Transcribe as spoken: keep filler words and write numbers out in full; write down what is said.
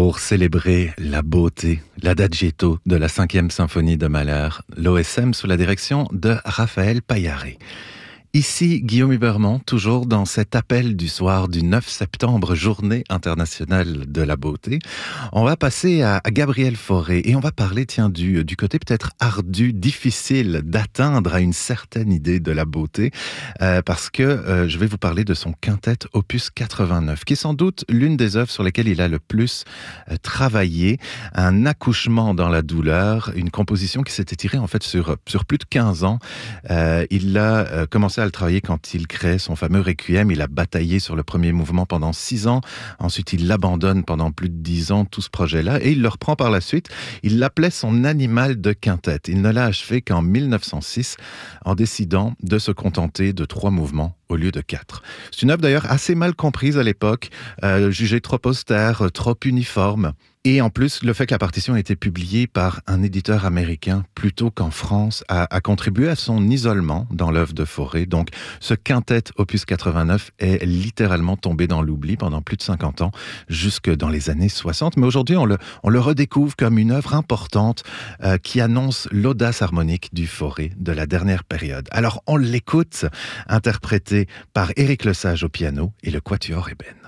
Pour célébrer la beauté, l'adagietto de la cinquième symphonie de Mahler, l'O S M sous la direction de Raphaël Paillaré. Ici Guillaume Huberman, toujours dans cet appel du soir du neuf septembre, journée internationale de la beauté. On va passer à, à Gabriel Fauré et on va parler tiens, du, du côté peut-être ardu, difficile d'atteindre à une certaine idée de la beauté, euh, parce que euh, je vais vous parler de son quintet opus quatre-vingt-neuf, qui est sans doute l'une des œuvres sur lesquelles il a le plus euh, travaillé. Un accouchement dans la douleur, une composition qui s'est étirée en fait sur, sur plus de quinze ans. Euh, il a euh, commencé à le travailler quand il crée son fameux Requiem. Il a bataillé sur le premier mouvement pendant six ans. Ensuite, il l'abandonne pendant plus de dix ans, tout ce projet-là, et il le reprend par la suite. Il l'appelait son animal de quintet. Il ne l'a achevé qu'en mille neuf cent six, en décidant de se contenter de trois mouvements au lieu de quatre. C'est une œuvre d'ailleurs assez mal comprise à l'époque, euh, jugée trop austère, trop uniforme. Et en plus, le fait que la partition ait été publiée par un éditeur américain plutôt qu'en France a, a contribué à son isolement dans l'œuvre de Fauré. Donc, ce quintet opus quatre-vingt-neuf est littéralement tombé dans l'oubli pendant plus de cinquante ans, jusque dans les années soixante. Mais aujourd'hui, on le, on le redécouvre comme une œuvre importante euh, qui annonce l'audace harmonique du Fauré de la dernière période. Alors, on l'écoute, interprété par Éric Lesage au piano et le quatuor ébène.